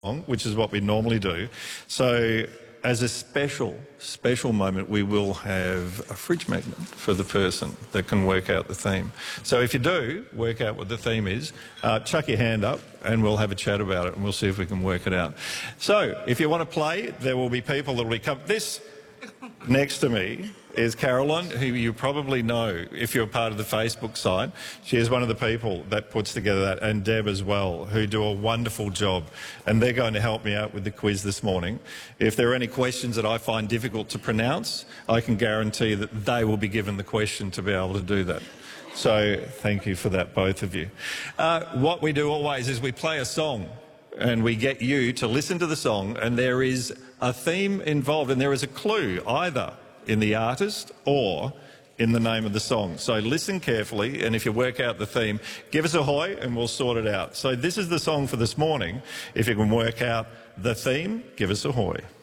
which is what we normally do. So as a special moment, we will have a fridge magnet for the person that can work out the theme. So if you do work out what the theme is, chuck your hand up and we'll have a chat about it and we'll see if we can work it out. So if you want to play, there will be people that will be coming. This next to me is Caroline, who you probably know if you're part of the Facebook site. She is one of the people that puts together that, and Deb as well, who do a wonderful job. And they're going to help me out with the quiz this morning. If there are any questions that I find difficult to pronounce, I can guarantee that they will be given the question to be able to do that. So thank you for that, both of you. What we do always is we play a song and we get you to listen to the song, and there is a theme involved and there is a clue either in the artist or in the name of the song. So listen carefully, and if you work out the theme, give us a hoy and we'll sort it out. So this is the song for this morning. If you can work out the theme, give us a hoy.